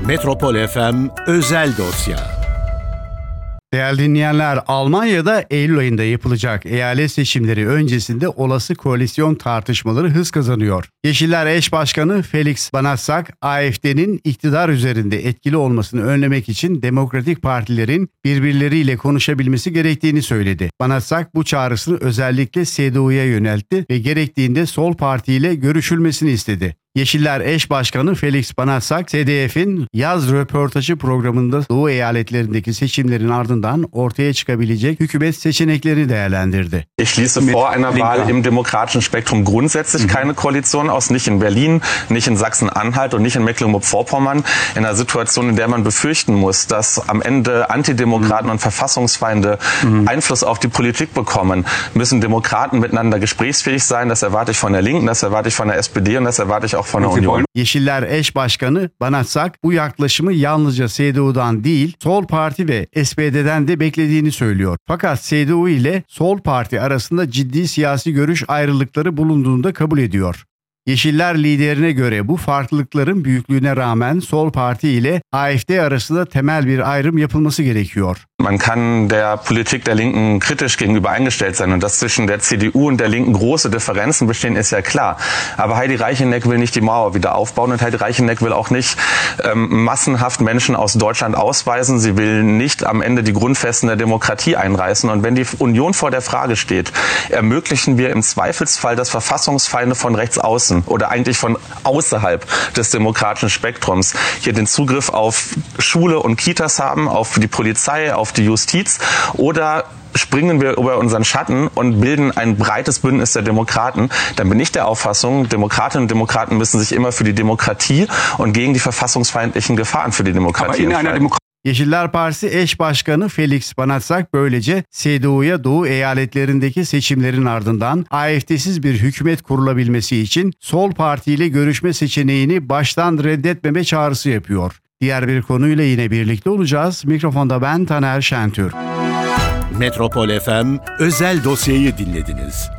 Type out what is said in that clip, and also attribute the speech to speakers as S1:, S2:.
S1: Metropol FM Özel Dosya.
S2: Değerli dinleyenler, Almanya'da Eylül ayında yapılacak eyalet seçimleri öncesinde olası koalisyon tartışmaları hız kazanıyor. Yeşiller eş başkanı Felix Banatsak, AfD'nin iktidar üzerinde etkili olmasını önlemek için demokratik partilerin birbirleriyle konuşabilmesi gerektiğini söyledi. Banatsak bu çağrısını özellikle CDU'ya yöneltti ve gerektiğinde Sol Parti ile görüşülmesini istedi. Yeşiller eş başkanı Felix Banatsak, SDF'in yaz röportajı programında Doğu eyaletlerindeki seçimlerin ardından ortaya çıkabilecek hükümet seçeneklerini değerlendirdi.
S3: Ich schließe vor einer Wahl im demokratischen Spektrum grundsätzlich keine Koalition aus, nicht in Berlin, nicht in Sachsen-Anhalt und nicht in Mecklenburg-Vorpommern, in einer Situation, in der man befürchten muss, dass am Ende Antidemokraten und Verfassungsfeinde Einfluss auf die Politik bekommen, müssen Demokraten miteinander gesprächsfähig sein. Das erwarte ich von der Linken, das erwarte ich von der SPD und das erwarte ich auch von der Union.
S2: Yeşiller eş başkanı Banatsak bu yaklaşımı yalnızca CDU'dan değil, Sol Parti ve SPD'den de beklediğini söylüyor. Fakat CDU ile Sol Parti arasında ciddi siyasi görüş ayrılıkları bulunduğunu da kabul ediyor. Yeşiller liderine göre bu farklılıkların büyüklüğüne rağmen Sol Parti ile AfD arasında temel bir ayrım yapılması gerekiyor.
S3: Man kann der Politik der Linken kritisch gegenüber eingestellt sein und dass zwischen der CDU und der Linken große Differenzen bestehen, ist ja klar. Aber Heidi Reicheneck will nicht die Mauer wieder aufbauen und Heidi Reicheneck will auch nicht massenhaft Menschen aus Deutschland ausweisen. Sie will nicht am Ende die Grundfesten der Demokratie einreißen. Und wenn die Union vor der Frage steht, ermöglichen wir im Zweifelsfall, dass Verfassungsfeinde von rechts außen oder eigentlich von außerhalb des demokratischen Spektrums hier den Zugriff auf Schule und Kitas haben, auf die Polizei, auf die Justiz, oder springen wir über unseren Schatten und bilden ein breites Bündnis der Demokraten, dann bin ich der Auffassung, Demokratinnen und Demokraten müssen sich immer für die Demokratie und gegen die verfassungsfeindlichen Gefahren für die Demokratie entscheiden.
S2: Yeşiller Partisi eş başkanı Felix Banatsak böylece CDU'ya Doğu eyaletlerindeki seçimlerin ardından AfD'siz bir hükümet kurulabilmesi için Sol Parti ile görüşme seçeneğini baştan reddetmeme çağrısı yapıyor. Diğer bir konuyla yine birlikte olacağız. Mikrofonda ben Taner Şentür.
S1: Metropol FM Özel Dosya'yı dinlediniz.